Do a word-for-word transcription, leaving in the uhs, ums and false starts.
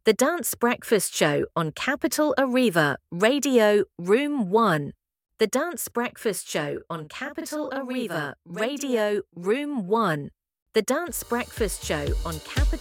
The Dance Breakfast Show on Capital Arriva, Radio, Room one. The Dance Breakfast Show on Capital Arriva, Radio, Room one. The Dance Breakfast Show on Capital